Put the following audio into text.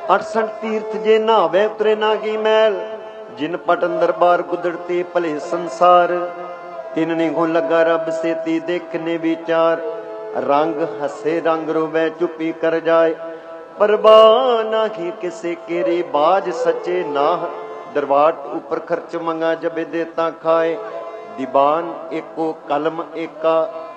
68 तीर्थ जे नहावे उतरे ना की मैल, जिन पटन दरबार गुदड़ते भले संसार। तिन निगों लगा रब सेती देखने विचार, रंग हसे रंग रोवे चुपी कर जाए। परवाह नाही किसे केरे बाज सचे नाह, दरबार ऊपर खर्च मंगा जबे देता खाए। दीवान एको कलम एका